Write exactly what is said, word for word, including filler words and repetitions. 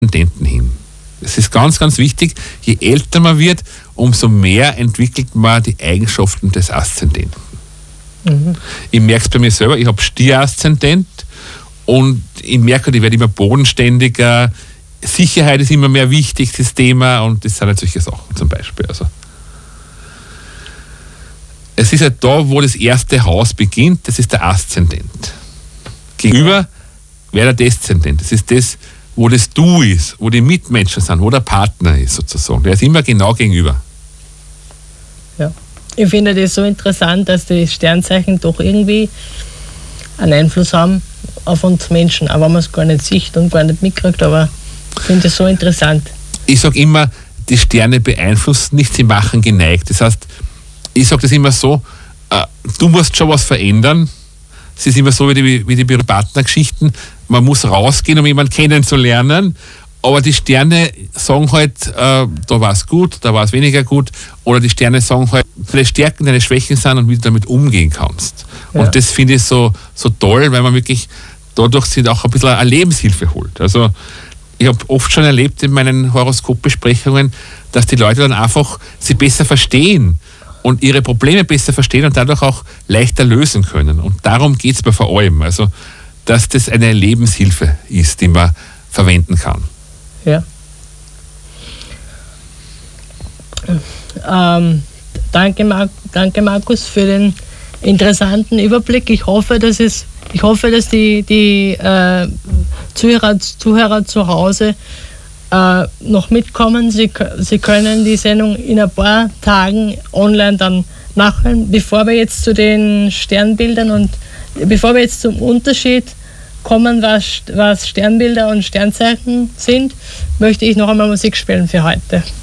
Aszendenten hin. Es ist ganz, ganz wichtig, je älter man wird, umso mehr entwickelt man die Eigenschaften des Aszendenten. Mhm. Ich merke es bei mir selber, ich habe Stier-Aszendent und ich merke, ich werde immer bodenständiger, Sicherheit ist immer mehr wichtig, das Thema, und das sind halt solche Sachen zum Beispiel. Also es ist halt da, wo das erste Haus beginnt, das ist der Aszendent. Gegenüber wäre der Deszendent, das ist das, wo das Du ist, wo die Mitmenschen sind, wo der Partner ist sozusagen. Der ist immer genau gegenüber. Ja, ich finde das so interessant, dass die Sternzeichen doch irgendwie einen Einfluss haben auf uns Menschen, auch wenn man es gar nicht sieht und gar nicht mitkriegt, aber ich finde das so interessant. Ich sage immer, die Sterne beeinflussen nicht, sie machen geneigt. Das heißt, ich sage das immer so, äh, du musst schon was verändern. Es ist immer so wie die, wie die Partnergeschichten, man muss rausgehen, um jemanden kennenzulernen, aber die Sterne sagen halt, äh, da war es gut, da war es weniger gut, oder die Sterne sagen halt, deine Stärken, deine Schwächen sind und wie du damit umgehen kannst. Ja. Und das finde ich so, so toll, weil man wirklich dadurch sich auch ein bisschen eine Lebenshilfe holt. Also ich habe oft schon erlebt in meinen Horoskopbesprechungen, dass die Leute dann einfach sie besser verstehen und ihre Probleme besser verstehen und dadurch auch leichter lösen können. Und darum geht es mir vor allem. Also, dass das eine Lebenshilfe ist, die man verwenden kann. Ja. Ähm, danke, Mar- danke Markus für den interessanten Überblick. Ich hoffe, dass es, ich hoffe, dass die, die äh, Zuhörer, Zuhörer zu Hause äh, noch mitkommen. Sie, Sie können die Sendung in ein paar Tagen online dann nachhören. Bevor wir jetzt zu den Sternbildern und bevor wir jetzt zum Unterschied kommen, was, was Sternbilder und Sternzeichen sind, möchte ich noch einmal Musik spielen für heute.